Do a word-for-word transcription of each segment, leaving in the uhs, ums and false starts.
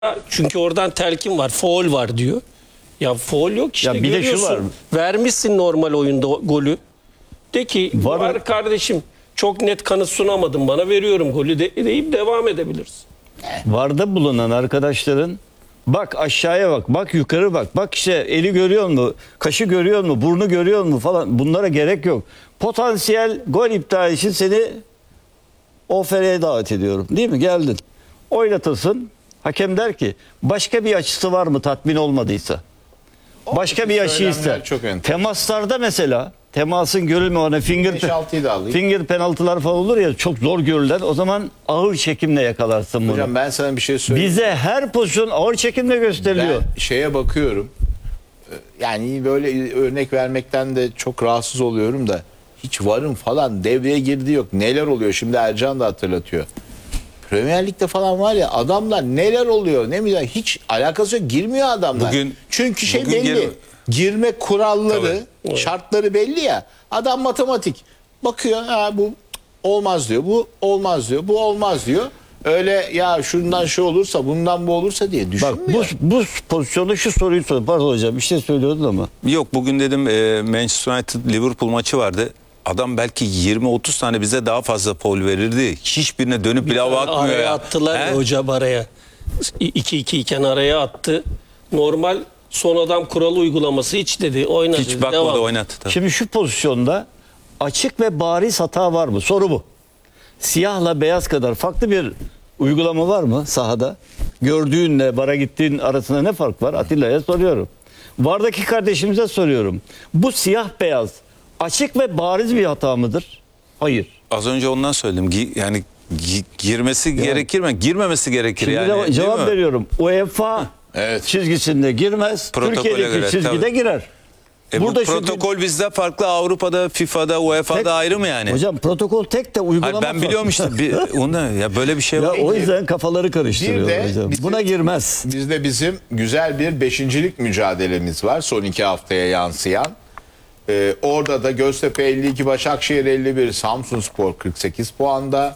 Çünkü oradan telkin var, faul var diyor. Ya faul yok işte, Ya bir de şu görüyorsun. var. Vermişsin normal oyunda golü. De ki Var. var kardeşim, çok net kanıt sunamadın bana, veriyorum golü de, deyip devam edebiliriz. Varda bulunan arkadaşların bak aşağıya bak, bak yukarı bak, bak işte eli görüyor mu, kaşı görüyor mu, burnu görüyor mu falan, bunlara gerek yok. Potansiyel gol iptal için seni O F R'ye davet ediyorum, değil mi? Geldin, oynatırsın, hakem der ki başka bir açısı var mı tatmin olmadıysa? Başka bir açı ister. Temaslarda mesela temasın görülmüyor, finger, finger penaltılar falan olur ya, çok zor görülen, o zaman ağır çekimle yakalarsın bunu. Hocam ben sana bir şey söyleyeyim. Bize her pozisyon ağır çekimle gösteriliyor. Ben şeye bakıyorum. Yani böyle örnek vermekten de çok rahatsız oluyorum da hiç varın falan devreye girdiği yok. Neler oluyor? Şimdi Ercan da hatırlatıyor. Premier Lig'de falan var ya, adamlar neler oluyor? Ne mi? Hiç alakası yok. Girmiyor adamlar. Bugün, Çünkü şey bugün belli. gir... Girme kuralları, Tabii. şartları belli ya. Adam matematik. Bakıyor, ha bu olmaz diyor. Bu olmaz diyor. Bu olmaz diyor. Öyle ya şundan şu olursa, bundan bu olursa diye düşünmüyor. Bak bu, bu pozisyonda şu soruyu sor. Pardon hocam, bir şey söylüyordun ama. Yok, bugün dedim e, Manchester United Liverpool maçı vardı. Adam belki yirmi otuz tane bize daha fazla faul verirdi. Hiçbirine dönüp bile bakmıyor Araya ya. attılar He? ya hocam, araya. iki iki iken araya attı. Normal son adam kuralı uygulaması hiç dedi. Oynadı. Hiç bakmadı, devam. oynattı. Tabii. Şimdi şu pozisyonda açık ve bariz hata var mı? Soru bu. Siyahla beyaz kadar farklı bir uygulama var mı sahada? Gördüğünle bara gittiğin arasında ne fark var? Atilla'ya soruyorum. Vardaki kardeşimize soruyorum. Bu siyah beyaz açık ve bariz bir hata mıdır? Hayır. Az önce ondan söyledim. Gi- yani gi- girmesi gerekir mi? Girmemesi gerekir Şimdi yani. de cevap değil mi? veriyorum. UEFA Evet. çizgisinde girmez. Protokole Türkiye'deki göre, çizgide tabii. girer. E Burada bu şu- protokol bizde farklı, Avrupa'da, FIFA'da, U E F A'da Tek- ayrı mı yani? Hocam protokol tek de uygulama. Hayır, ben farklı. biliyorum işte. Bir, onda, ya böyle bir şey Ya var. o yüzden kafaları karıştırıyor Bir de hocam. bizim- Buna girmez. Bizde bizim güzel bir beşincilik mücadelemiz var. Son iki haftaya yansıyan. Ee, orada da Göztepe elli iki, Başakşehir elli bir, Samsunspor kırk sekiz puanda.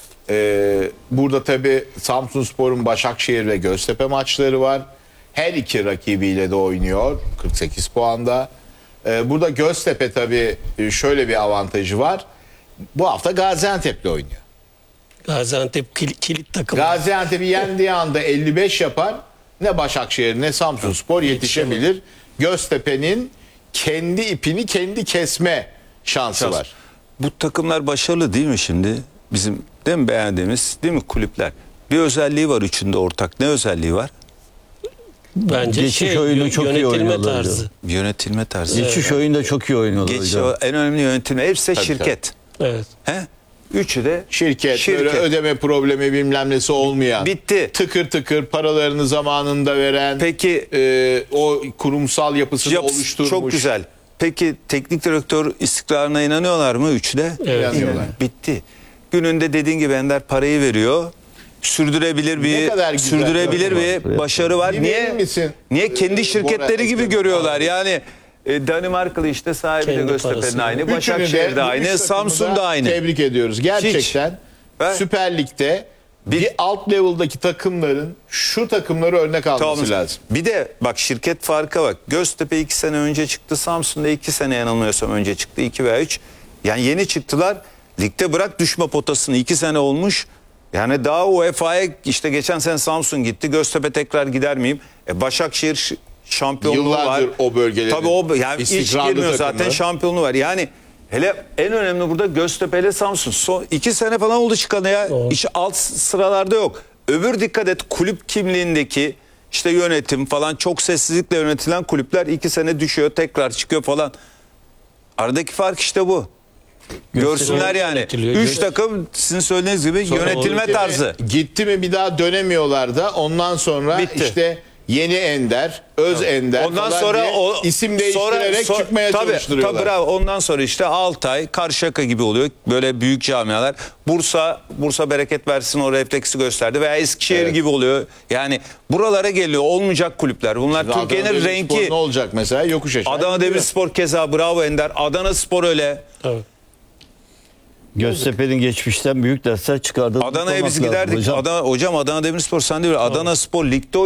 Ee, burada tabii Samsunspor'un Başakşehir ve Göztepe maçları var. Her iki rakibiyle de oynuyor. kırk sekiz puanda. Ee, burada Göztepe tabii şöyle bir avantajı var. Bu hafta Gaziantep'le oynuyor. Gaziantep kilit, kilit takımı. Gaziantep'i yendiği anda elli beş yapar. Ne Başakşehir ne Samsunspor yetişebilir. Göztepe'nin kendi ipini kendi kesme şansı Şans. var. Bu takımlar başarılı değil mi şimdi? Bizim değil mi beğendiğimiz, değil mi kulüpler? Bir özelliği var üçünde ortak. Ne özelliği var? Bence Geçiş şey, oyunu çok iyi yönetilme oynuyorlar tarzı. Yönetilme tarzı. Geçiş oyunda çok iyi oynuyorlar Geç, hocam. en önemli yönetilme. Hepsi de Tabii, şirket. Evet. He? Üçü de Şirket, şirket. böyle ödeme problemi bilmem nesi olmayan. Bitti. Tıkır tıkır paralarını zamanında veren. Peki e, o kurumsal yapısını yapısı oluşturmuş. çok güzel. Peki teknik direktör istikrarına inanıyorlar mı üçü de? Evet. İnanıyorlar. Bitti. Gününde dediğin gibi Ender parayı veriyor. Sürdürebilir Ne bir kadar güzel sürdürebilir yapıyorlar. bir başarı var. Bir Niye? verir misin? Niye kendi Ee, şirketleri Bora gibi Ekrem görüyorlar? abi. Yani e, Danimarkalı işte sahibi de Kendi Göztepe'nin parasını. aynı, Üçünü de, Başakşehir'de bu aynı, üç takımı Samsun'da da aynı. Tebrik ediyoruz. Gerçekten Ben- Süper Lig'de bir, Bir- alt level'daki takımların şu takımları örnek alması Tamam. lazım. Bir de bak şirket farka bak. Göztepe iki sene önce çıktı. Samsun'da iki sene yanılmıyorsam önce çıktı. iki veya üç. Yani yeni çıktılar. Ligde bırak düşme potasını. iki sene olmuş. Yani daha U E F A'ya işte geçen sene Samsun gitti. Göztepe tekrar gider miyim? E Başakşehir ş- şampiyonluğu var. Yıllardır o bölgelerin Tabii o yani hiç istikrarlı girmiyor zaten, takımı. şampiyonluğu var. Yani hele en önemli burada Göztepe ile Samsun. Son iki sene falan oldu çıkanı ya. Doğru. İşte alt sıralarda yok. Öbür dikkat et, kulüp kimliğindeki işte yönetim falan çok sessizlikle yönetilen kulüpler iki sene düşüyor, tekrar çıkıyor falan. Aradaki fark işte bu. Görsünler yani. Yönetiliyor. Üç Göz- takım sizin söylediğiniz gibi Sonra yönetilme gitti mi? tarzı. Gitti mi bir daha dönemiyorlar da ondan sonra Bitti. işte Yeni Ender, Öz Ender Ondan falan sonra diye o isim değiştirerek sonra- çıkmaya tabii, çalıştırıyorlar. Tabii bravo. Ondan sonra işte Altay, Karşıyaka gibi oluyor. Böyle büyük camialar. Bursa, Bursa bereket versin o refleksi gösterdi veya Eskişehir Evet. gibi oluyor. Yani buralara geliyor olmayacak kulüpler. Bunlar Adana Türkiye'nin Demirspor renki. ne olacak mesela? Yokuş aşağı. Adana gidiyor. Demirspor keza bravo Ender. Adana Spor öyle. Tabii. Göztepe'nin geçmişten büyük dersler çıkardığını Adana'ya biz unutmamak lazım giderdik. hocam. Adana, hocam Adana Demirspor sen de bir Adana Spor ligde